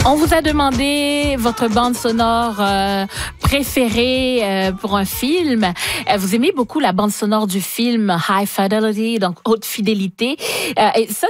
On vous a demandé votre bande sonore préférée pour un film. Vous aimez beaucoup la bande sonore du film High Fidelity, donc haute fidélité. Et ça,